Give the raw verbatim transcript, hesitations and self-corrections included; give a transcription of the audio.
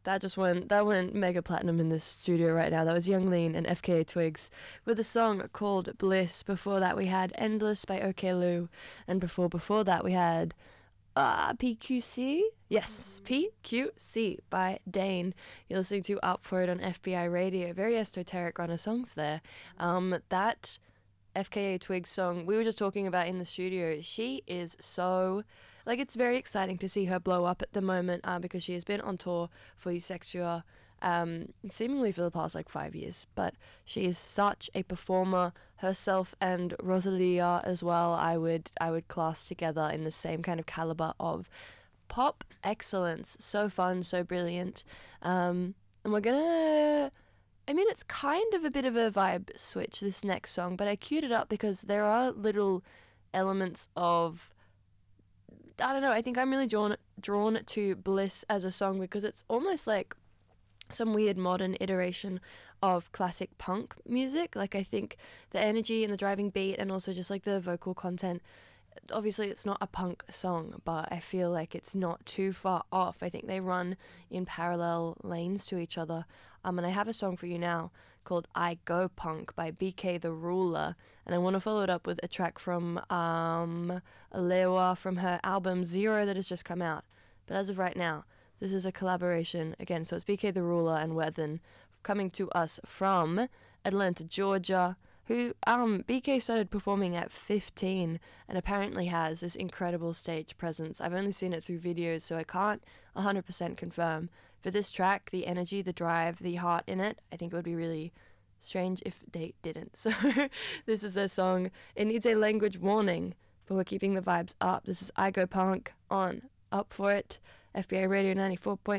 That just went that went mega platinum in this studio right now. That was Young Lean and F K A Twigs with a song called Bliss. Before that we had Endless by OK Lou, and before before that we had uh, P Q C. Yes, P Q C by Dane. You're listening to Up For It on F B I Radio. Very esoteric run of songs there. Um, that F K A Twigs song we were just talking about in the studio, she is so, like, it's very exciting to see her blow up at the moment uh, because she has been on tour for Eusexia um, seemingly for the past like five years, but she is such a performer herself, and Rosalia as well. I would I would class together in the same kind of caliber of pop excellence. So fun, so brilliant. Um, and we're gonna I mean, it's kind of a bit of a vibe switch, this next song, but I queued it up because there are little elements of, I don't know, I think I'm really drawn drawn to Bliss as a song because it's almost like some weird modern iteration of classic punk music. Like, I think the energy and the driving beat and also just like the vocal content, obviously it's not a punk song, but I feel like it's not too far off. I think they run in parallel lanes to each other. Um, and I have a song for you now called I Go Punk by B K the Ruler, and I want to follow it up with a track from um, Alewa from her album Zero that has just come out. But as of right now, this is a collaboration, again, so it's B K the Ruler and Weathen coming to us from Atlanta, Georgia, who um B K started performing at fifteen and apparently has this incredible stage presence. I've only seen it through videos, so I can't one hundred percent confirm. For this track, the energy, the drive, the heart in it, I think it would be really strange if they didn't. So this is their song. It needs a language warning, but we're keeping the vibes up. This is I Go Punk on Up For It, F B I Radio ninety-four point